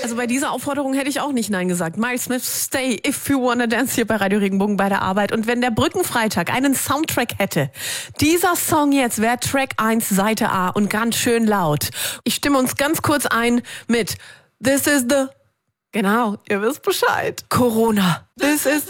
Also bei dieser Aufforderung hätte ich auch nicht Nein gesagt. Miles Smith, Stay If You Wanna Dance hier bei Radio Regenbogen bei der Arbeit. Und wenn der Brückenfreitag einen Soundtrack hätte, dieser Song jetzt wäre Track 1, Seite A und ganz schön laut. Ich stimme uns ganz kurz ein mit This is the... Genau, ihr wisst Bescheid. Corona. This is